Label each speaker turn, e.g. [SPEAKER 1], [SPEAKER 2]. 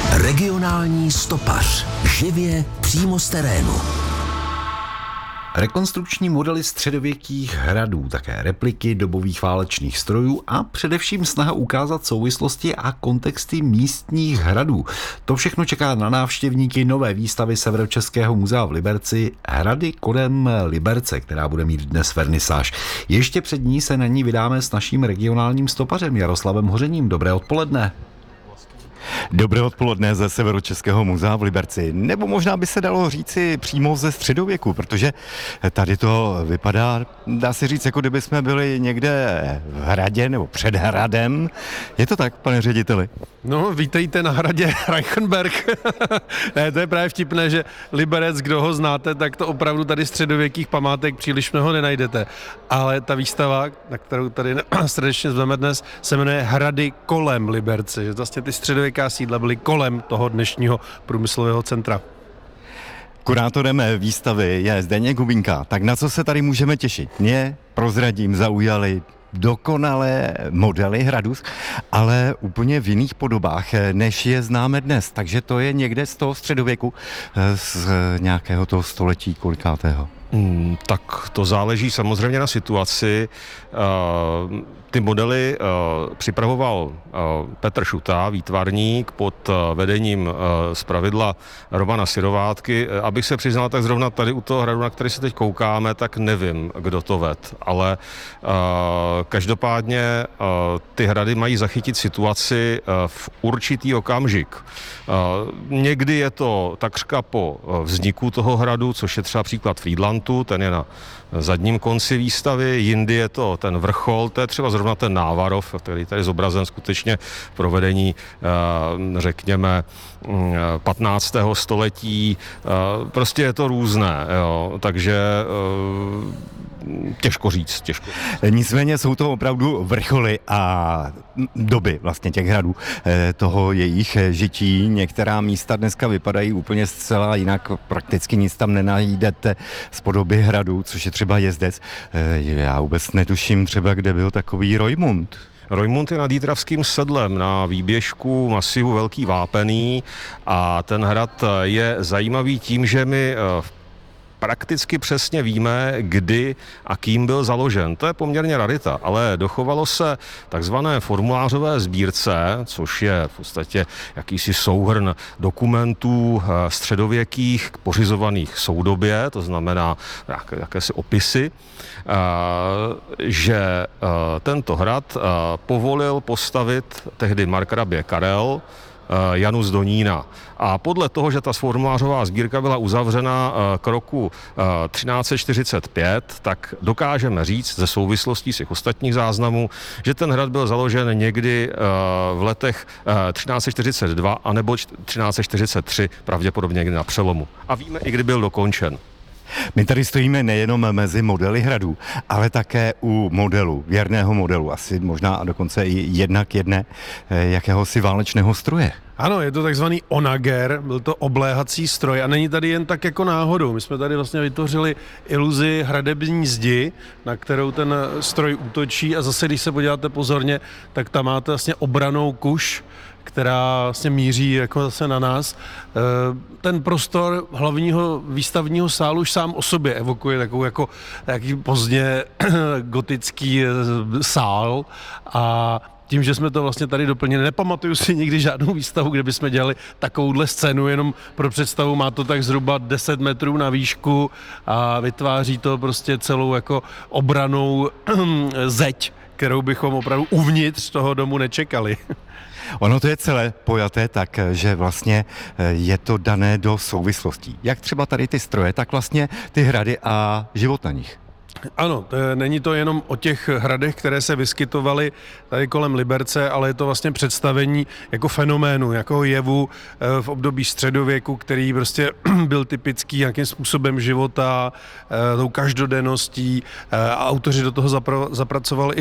[SPEAKER 1] Regionální stopař. Živě přímo z terénu.
[SPEAKER 2] Rekonstrukční modely středověkých hradů, také repliky dobových válečných strojů a především snaha ukázat souvislosti a kontexty místních hradů. To všechno čeká na návštěvníky nové výstavy Severočeského muzea v Liberci Hrady kolem Liberce, která bude mít dnes vernisáž. Ještě před ní se na ní vydáme s naším regionálním stopařem Jaroslavem Hořením. Dobré odpoledne.
[SPEAKER 3] Dobré odpoledne ze Severočeského muzea v Liberci, nebo možná by se dalo říci přímo ze středověku, protože tady to vypadá, dá se říct, jako kdyby jsme byli někde v hradě nebo před hradem. Je to tak, pane řediteli?
[SPEAKER 4] No, vítejte na hradě Reichenberg. Ne, to je právě vtipné, že Liberec, kdo ho znáte, tak to opravdu tady středověkých památek příliš mnoho nenajdete. Ale ta výstava, na kterou tady srdečně zveme dnes, se jmenuje Hrady kolem Liberce. Že vlastně ty středověká sídla byly kolem toho dnešního průmyslového centra.
[SPEAKER 3] Kurátorem výstavy je Zdeněk Hubinka. Tak na co se tady můžeme těšit? Mě, prozradím, zaujaly dokonalé modely hradu, ale úplně v jiných podobách, než je známe dnes. Takže to je někde z toho středověku, z nějakého toho století kolikátého.
[SPEAKER 5] Tak to záleží samozřejmě na situaci. Ty modely připravoval Petr Šuta, výtvarník, pod vedením zpravidla Romana Syrovátky. Abych se přiznal, tak zrovna tady u toho hradu, na který se teď koukáme, tak nevím, kdo to ved. Ale každopádně ty hrady mají zachytit situaci v určitý okamžik. Někdy je to takřka po vzniku toho hradu, což je třeba příklad Frýdlantu, ten je na zadním konci výstavy, jindy je to ten vrchol, to je třeba zrovna ten Návarov, který tady zobrazen skutečně v provedení, řekněme, 15. století. Prostě je to různé, jo. Takže těžko říct.
[SPEAKER 3] Nicméně jsou to opravdu vrcholy a doby vlastně těch hradů, toho jejich žití. Některá místa dneska vypadají úplně zcela jinak, prakticky nic tam nenajdete z podoby hradů, což je třeba Jezdec. Já vůbec netuším třeba, kde byl takový Rojmund.
[SPEAKER 5] Rojmund je nad Jítravským sedlem na výběžku masivu Velký Vápený a ten hrad je zajímavý tím, že my prakticky přesně víme, kdy a kým byl založen. To je poměrně rarita, ale dochovalo se takzvané formulářové sbírce, což je v podstatě jakýsi souhrn dokumentů středověkých pořizovaných soudobě, to znamená jakési opisy, že tento hrad povolil postavit tehdy markrabě Karel Janu z Donína. A podle toho, že ta formulářová sbírka byla uzavřena k roku 1345, tak dokážeme říct ze souvislostí z těch ostatních záznamů, že ten hrad byl založen někdy v letech 1342 anebo 1343, pravděpodobně někdy na přelomu. A víme i, kdy byl dokončen.
[SPEAKER 3] My tady stojíme nejenom mezi modely hradů, ale také u modelu, věrného modelu, asi možná a dokonce i jednak jedné jakéhosi válečného stroje.
[SPEAKER 4] Ano, je to takzvaný onager, byl to obléhací stroj a není tady jen tak jako náhodou. My jsme tady vlastně vytvořili iluzi hradební zdi, na kterou ten stroj útočí a zase, když se podíváte pozorně, tak tam máte vlastně obranou kuš, která vlastně míří jako zase na nás. Ten prostor hlavního výstavního sálu už sám o sobě evokuje takovou jako jaký pozdně gotický sál a tím, že jsme to vlastně tady doplnili, nepamatuju si nikdy žádnou výstavu, kde bychom dělali takovouhle scénu, jenom pro představu má to tak zhruba 10 metrů na výšku a vytváří to prostě celou jako obranou zeď, kterou bychom opravdu uvnitř toho domu nečekali.
[SPEAKER 3] Ono to je celé pojaté tak, že vlastně je to dané do souvislostí. Jak třeba tady ty stroje, tak vlastně ty hrady a život na nich.
[SPEAKER 4] Ano, není to jenom o těch hradech, které se vyskytovaly tady kolem Liberce, ale je to vlastně představení jako fenoménu, jako jevu v období středověku, který prostě byl typický nějakým způsobem života, tou každodenností a autoři do toho zapracovali